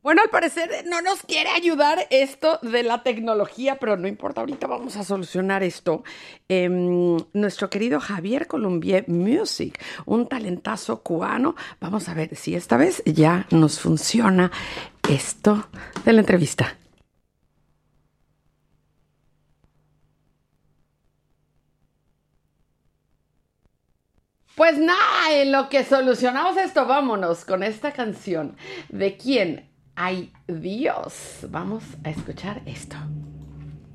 Bueno, al parecer no nos quiere ayudar esto de la tecnología, pero no importa, ahorita vamos a solucionar esto. Nuestro querido Javier Colombier Music, un talentazo cubano. Vamos a ver si esta vez ya nos funciona esto de la entrevista. Pues nada, en lo que solucionamos esto, vámonos con esta canción. ¿De quién? Ay, Dios. Vamos a escuchar esto.